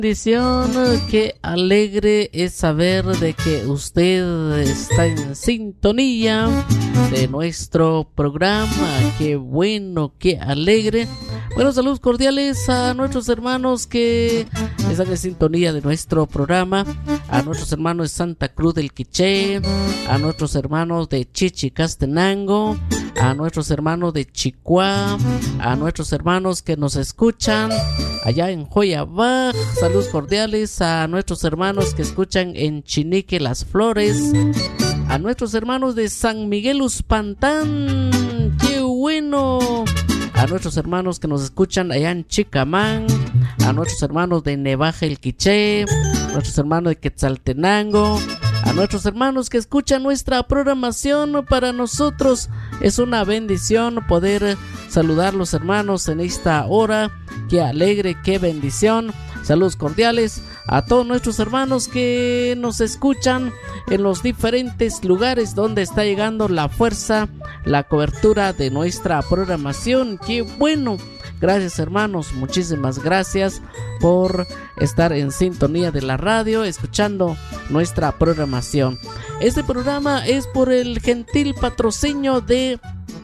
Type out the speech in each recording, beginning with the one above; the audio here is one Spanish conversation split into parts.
Bendición, qué alegre es saber de que usted está en sintonía de nuestro programa. Qué bueno, qué alegre. Bueno, saludos cordiales a nuestros hermanos que están en sintonía de nuestro programa, a nuestros hermanos de Santa Cruz del Quiché, a nuestros hermanos de Chichicastenango, a nuestros hermanos de Chicuá, a nuestros hermanos que nos escuchan allá en Joyabaj. Saludos cordiales a nuestros hermanos que escuchan en Chinique Las Flores, a nuestros hermanos de San Miguel Uspantán. ¡Qué bueno! A nuestros hermanos que nos escuchan allá en Chicamán, a nuestros hermanos de Nevaja el Quiché, a nuestros hermanos de Quetzaltenango, a nuestros hermanos que escuchan nuestra programación. Para nosotros es una bendición poder saludar los hermanos en esta hora. Qué alegre, qué bendición. Saludos cordiales a todos nuestros hermanos que nos escuchan en los diferentes lugares donde está llegando la fuerza, la cobertura de nuestra programación. ¡Qué bueno! Gracias, hermanos, muchísimas gracias por estar en sintonía de la radio, escuchando nuestra programación. Este programa es por el gentil patrocinio de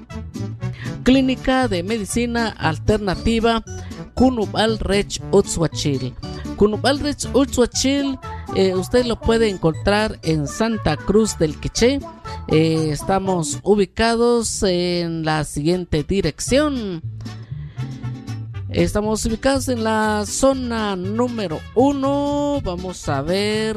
Clínica de Medicina Alternativa Cunubal Rech Utzhuachil. Cunubal Rech Utzhuachil, usted lo puede encontrar en Santa Cruz del Quiché. Estamos ubicados en la siguiente dirección. Estamos ubicados en la zona número 1. Vamos a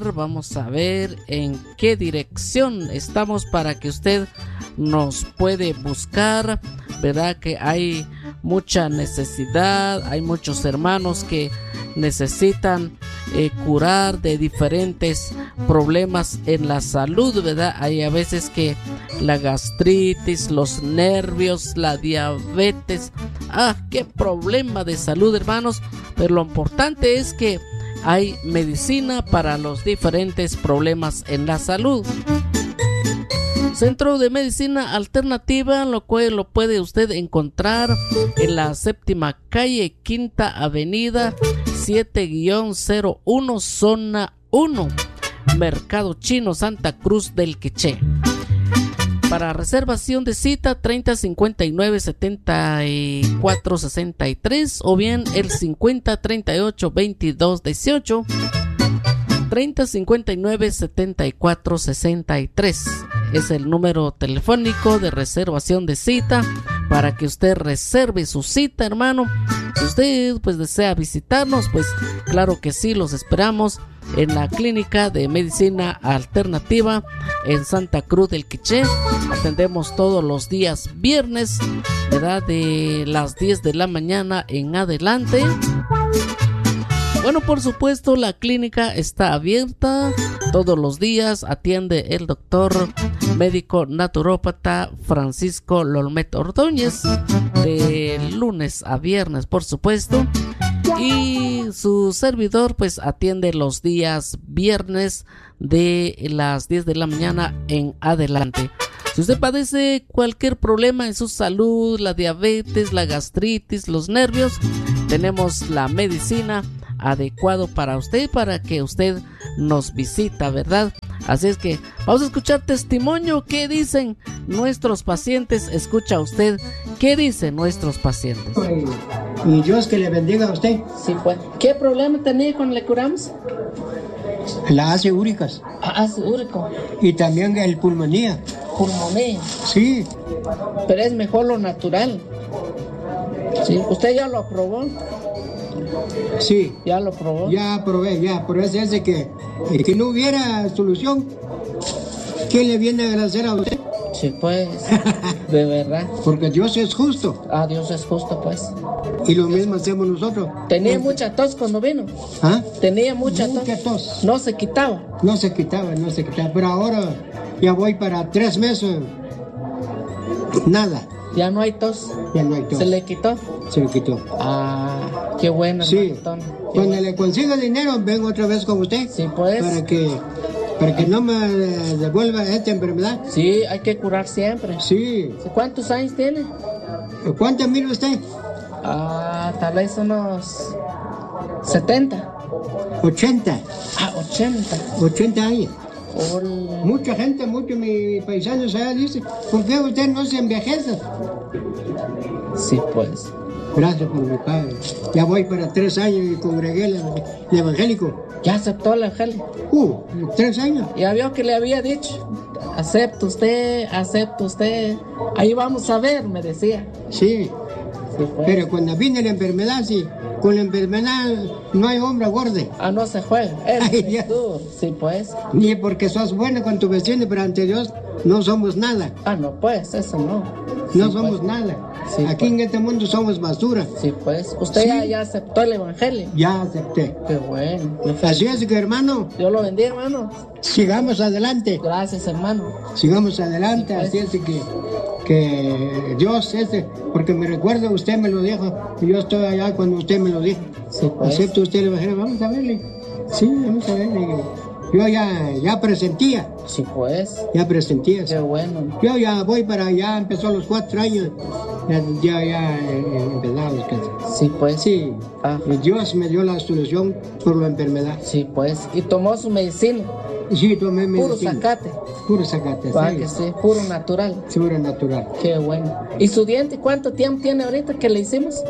ver en qué dirección estamos para que usted nos puede buscar. Verdad que hay mucha necesidad, hay muchos hermanos que necesitan curar de diferentes problemas en la salud, ¿verdad? Hay a veces que la gastritis, los nervios, la diabetes. Qué problema de salud, hermanos. Pero lo importante es que hay medicina para los diferentes problemas en la salud. Centro de Medicina Alternativa, lo cual lo puede usted encontrar en la 7ª calle, 5ª avenida, 7-01, zona 1, Mercado Chino, Santa Cruz del Quiché. Para reservación de cita, 3059-7463 o bien el 5038-2218, 3059-7463. Es el número telefónico de reservación de cita para que usted reserve su cita, hermano. Si usted pues desea visitarnos, pues claro que sí, los esperamos en la Clínica de Medicina Alternativa en Santa Cruz del Quiché. Atendemos todos los días viernes, ¿verdad? De las 10 de la mañana en adelante. Bueno, por supuesto, la clínica está abierta todos los días. Atiende el doctor médico naturópata Francisco Lolmet Ordóñez, de lunes a viernes, por supuesto. Y su servidor pues atiende los días viernes de las 10 de la mañana en adelante. Si usted padece cualquier problema en su salud, la diabetes, la gastritis, los nervios, tenemos la medicina adecuado para usted, para que usted nos visita, ¿verdad? Así es que vamos a escuchar testimonio. ¿Qué dicen nuestros pacientes? Escucha usted, ¿qué dicen nuestros pacientes? Y Dios que le bendiga a usted. Sí, pues. ¿Qué problema tenía cuando le curamos? La ácido úricas. Ácido úrico. Y también el pulmonía. Pulmonía. Sí. Pero es mejor lo natural. Sí. ¿Usted ya lo probó? Sí. ¿Ya lo probó? Ya probé, ya. Pero es de que no hubiera solución, ¿quién le viene a agradecer a usted? Sí, pues, de verdad. Porque Dios es justo. Dios es justo, pues. Y lo mismo hacemos nosotros. ¿Tenía mucha tos cuando vino? Tenía mucha tos. No se quitaba. No se quitaba. Pero ahora ya voy para 3 meses. Nada. ¿Ya no hay tos? Ya no hay tos. ¿Se le quitó? Se le quitó. Qué bueno. Sí. Cuando le consiga dinero, vengo otra vez con usted. Sí, pues. Para que no me devuelva esta enfermedad. Sí, hay que curar siempre. Sí. ¿Cuántos años tiene? ¿Cuánto mide usted? Tal vez unos 70. 80. 80 años. Ol- Mucha gente, muchos mis paisanos allá dicen, ¿por qué usted no se envejece? Sí, pues. Gracias por mi padre. Ya voy para 3 años y congregué el evangélico. Ya aceptó el evangelio. 3 años. Ya vio que le había dicho. Acepta usted. Ahí vamos a ver, me decía. Sí, Sí, pues. pero cuando viene la enfermedad, sí, con la enfermedad no hay hombre gordo. No se juega. Ay, ya. Tú. Sí, pues. Ni porque sos bueno con tu vecino, pero ante Dios no somos nada. No, pues, eso no. No Sí, somos pues. nada. Sí, Aquí pues. en este mundo somos basura. Sí, pues. Usted Sí. ya aceptó el evangelio. Ya acepté. Qué bueno. Así es que, hermano, Dios lo bendiga, hermano. sigamos adelante. Gracias, hermano. Sigamos adelante. Sí, pues. Así es que Dios, porque me recuerda, usted me lo dijo. Y yo estoy allá cuando usted me lo dijo. Sí, pues. ¿Acepta usted el evangelio? Vamos a verle. Sí, vamos a verle. Yo ya presentía. Sí, pues. Ya presentía. Qué bueno. Yo ya voy para allá, empezó a los 4 años. Ya empezaba los cáncer. Sí, pues. Sí, Ah. y Dios me dio la solución por la enfermedad. Sí, pues. Y tomó su medicina. Sí, tomé Puro medicina. zacate. Puro zacate, Va sí. que sí. Puro natural. Seguro natural. Qué bueno. ¿Y su diente cuánto tiempo tiene ahorita que le hicimos?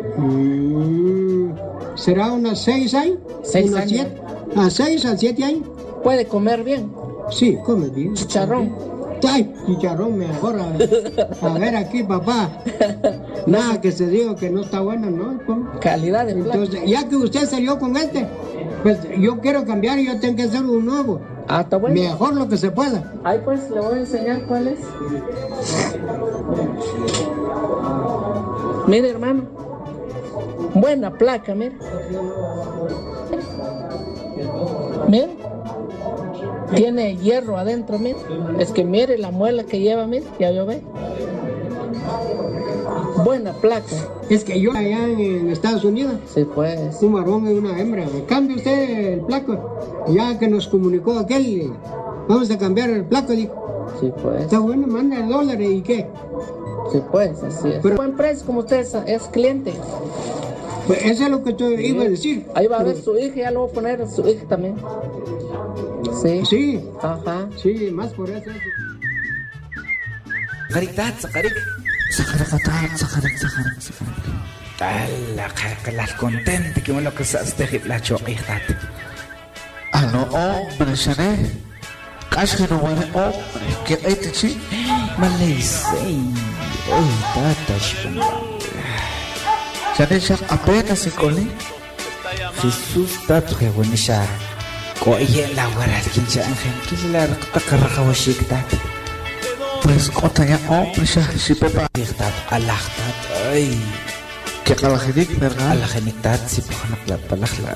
¿Será unos 6 años? 6 Unos años. 6 a 7 años. ¿Puede comer bien? Sí, come bien. Chicharrón. Ay, chicharrón mejor. A ver aquí, papá. Nada que se diga que no está bueno, ¿no? Calidad de plato. Entonces, ya que usted salió con pues yo quiero cambiar y yo tengo que hacer un nuevo. Está bueno. Mejor lo que se pueda. Ahí pues le voy a enseñar cuál es. Mire, hermano. Buena placa, mire. Mire. Tiene hierro adentro, mire. Es que mire la muela que lleva, mire. Ya yo ve. Buena placa. Es que yo allá en Estados Unidos, Sí, pues. un varón y una hembra. Me cambia usted el placo. Ya que nos comunicó aquel, vamos a cambiar el placo. Dijo, Sí, pues. está bueno, manda $, ¿y qué? Sí, pues, así es. Pero- Buen precio, como usted es cliente. Pues eso es lo que yo iba a decir. Ahí va a ver su hija, ya lo voy a poner a su hija también. Sí. Sí, Ajá. sí, más por eso. Sakarik. Ala, las contente que me lo que sabes de la choquita. No, hombre, Shané. Casi no muere, hombre. ¿Qué hay de chi? Malaysia. Ay, tatas. Shané, ya apenas se colé. Jesús tato que buenisha. Oye, la guarda que ya ángel que la tacarra washikta. Pues, cota ya, hombre, ya, si pepa. Tat alachtat. Ay, Que calajidik, ¿verdad? alageniktat si pahanak la palakla.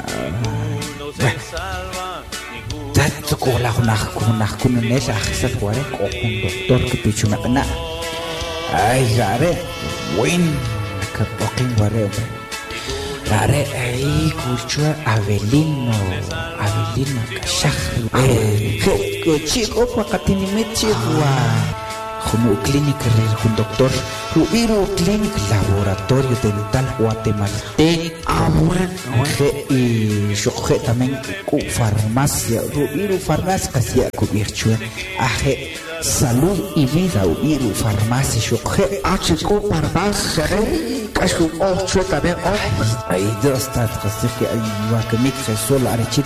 Tato ko la hunah kununesa sa kuare ko un doctor que pichu na. Ay, gare. Buen ka poking guare. Gare ay cultura Avelino kashah. Que chico pa katini mechiwa. Como clínica con doctor Rubiru Clinic Laboratorio Dental Guatemalteco. Bueno. Y yo también con farmacia Rubiru Farmacia Casia Cubiercho. Aje Salud y Vida Rubiru Farmacia yo. Chico, barbas, Shané. Casi un ocho también, hombre. Ahí dos tatas que hay guacamik solo arechir.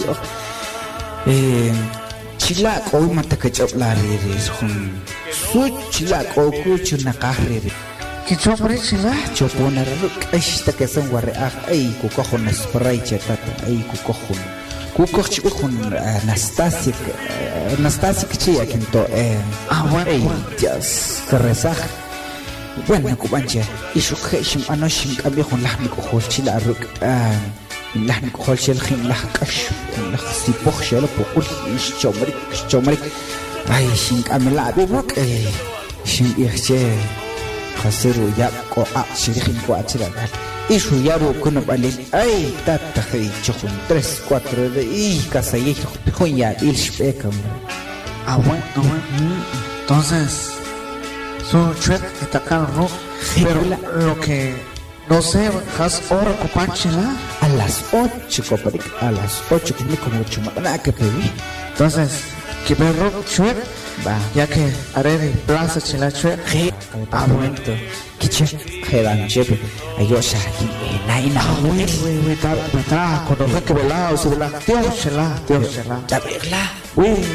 Chilak hoy mata que chapla reres con su chilak o cucho na carrere. Que chombre, chila. Chopona ruk esta que son guarre ay cucojo na spray chetata ay cucojo. Cucojo chico Anastasia que chilla quinto Bueno, ay bueno. Dios que rezaj. Bueno cubanche y su heshim anoshim cambio con lahmi cojo chila ruk lahmi cojo shel khim lah kash lah sipoch shel pokul chomrik ay shin kamela bubuk shin ihche khasiru ya ko shirikhin ko achira y su yaro con balin ay tata hey chokun 3 4 de y kasay con ya il spekam Bueno. Entonces, su chuet está caro, ¿no? Pero lo que No sé, has hora copanchila. A las 8, compadre. A las 8, como chumana que pedí. Entonces, que me rock chuet, Va. ya que haré de plaza chila chuet. Bueno. Kiche, Hedan Chepe. Ayosha, Naina. Güey, me trajo, cuando fue que volado, se volá. Dios, chela. Ya verla. Güey.